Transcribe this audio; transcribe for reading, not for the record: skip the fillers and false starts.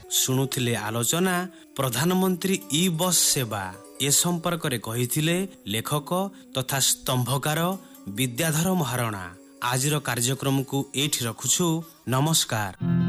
ଶୁଣୁଥିଲେ ଆଲୋଚନା ପ୍ରଧାନମନ୍ତ୍ରୀ ଇ ବସ୍ ସେବା। ଏ ସମ୍ପର୍କରେ କହିଥିଲେ ଲେଖକ ତଥା ସ୍ତମ୍ଭକାର ବିଦ୍ୟାଧର ମହାରଣା। ଆଜିର କାର୍ଯ୍ୟକ୍ରମକୁ ଏଇଠି ରଖୁଛୁ। ନମସ୍କାର।